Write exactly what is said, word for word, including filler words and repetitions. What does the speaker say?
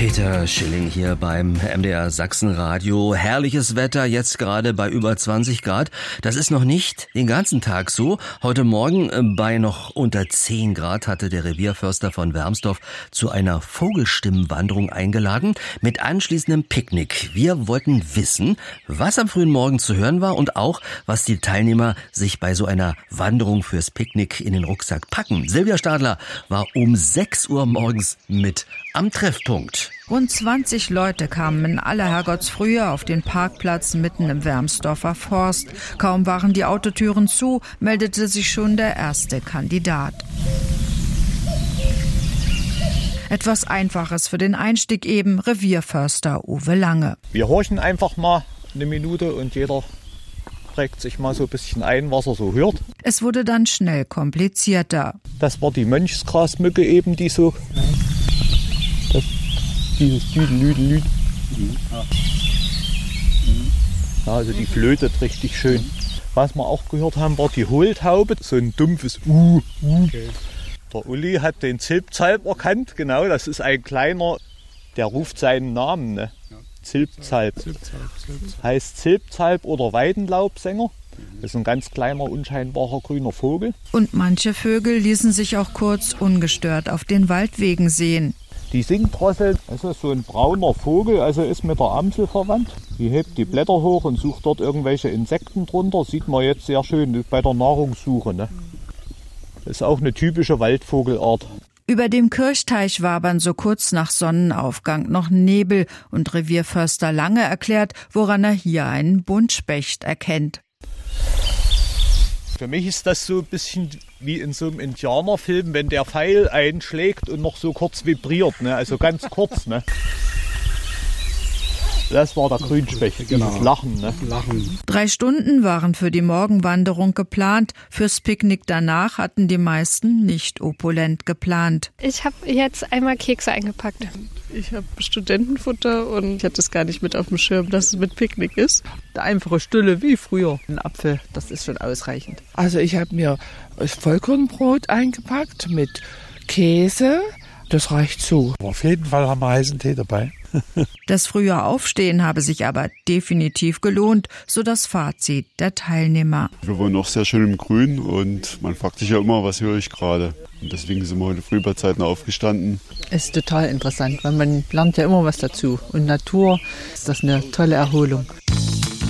Peter Schilling hier beim M D R Sachsenradio. Herrliches Wetter, jetzt gerade bei über zwanzig Grad. Das ist noch nicht den ganzen Tag so. Heute Morgen bei noch unter zehn Grad hatte der Revierförster von Wermsdorf zu einer Vogelstimmenwanderung eingeladen mit anschließendem Picknick. Wir wollten wissen, was am frühen Morgen zu hören war und auch, was die Teilnehmer sich bei so einer Wanderung fürs Picknick in den Rucksack packen. Silvia Stadler war um sechs Uhr morgens mit am Treffpunkt. Rund zwanzig Leute kamen in aller Herrgottsfrühe auf den Parkplatz mitten im Wermsdorfer Forst. Kaum waren die Autotüren zu, meldete sich schon der erste Kandidat. Etwas Einfaches für den Einstieg eben, Revierförster Uwe Lange. Wir horchen einfach mal eine Minute und jeder prägt sich mal so ein bisschen ein, was er so hört. Es wurde dann schnell komplizierter. Das war die Mönchsgrasmücke eben, die so... Das, dieses Düdelüdelüd. Ja, also die flötet richtig schön. Was wir auch gehört haben, war die Hohltaube, so ein dumpfes Uh. uh. Okay. Der Uli hat den Zilpzalp erkannt, genau, das ist ein kleiner, der ruft seinen Namen, ne? Ja. Zilpzalp. Zilpzalp, Zilpzalp. Heißt Zilpzalp oder Weidenlaubsänger. Das ist ein ganz kleiner, unscheinbarer grüner Vogel. Und manche Vögel ließen sich auch kurz ungestört auf den Waldwegen sehen. Die Singdrossel, das ist so ein brauner Vogel, also ist mit der Amsel verwandt. Die hebt die Blätter hoch und sucht dort irgendwelche Insekten drunter. Sieht man jetzt sehr schön bei der Nahrungssuche, ne? Das ist auch eine typische Waldvogelart. Über dem Kirchteich wabern so kurz nach Sonnenaufgang noch Nebel und Revierförster Lange erklärt, woran er hier einen Buntspecht erkennt. Für mich ist das so ein bisschen wie in so einem Indianerfilm, wenn der Pfeil einschlägt und noch so kurz vibriert, ne? Also ganz kurz. Ne? Das war der Grünspecht, genau. Dieses Lachen, ne? Lachen. Drei Stunden waren für die Morgenwanderung geplant. Fürs Picknick danach hatten die meisten nicht opulent geplant. Ich habe jetzt einmal Kekse eingepackt. Ich habe Studentenfutter und ich hatte es gar nicht mit auf dem Schirm, dass es mit Picknick ist. Eine einfache Stulle wie früher. Ein Apfel, das ist schon ausreichend. Also ich habe mir Vollkornbrot eingepackt mit Käse. Das reicht so. Auf jeden Fall haben wir heißen Tee dabei. Das frühe Aufstehen habe sich aber definitiv gelohnt, so das Fazit der Teilnehmer. Wir waren auch sehr schön im Grün und man fragt sich ja immer, was höre ich gerade. Und deswegen sind wir heute früh bei Zeiten aufgestanden. Es ist total interessant, weil man lernt ja immer was dazu. Und Natur ist das eine tolle Erholung.